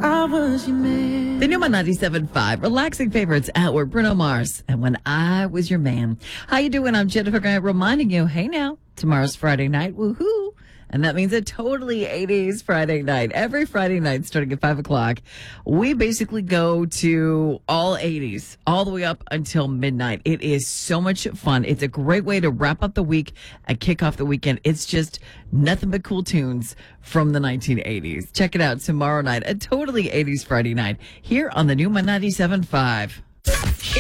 The new 97.5, relaxing favorites at work, Bruno Mars, and When I Was Your Man. How you doing? I'm Jennifer Grant reminding you, hey now, tomorrow's Friday night, woohoo. And that means a totally 80s Friday night. Every Friday night, starting at 5 o'clock, we basically go to all 80s, all the way up until midnight. It is so much fun. It's a great way to wrap up the week and kick off the weekend. It's just nothing but cool tunes from the 1980s. Check it out tomorrow night, a totally 80s Friday night, here on the new 97.5.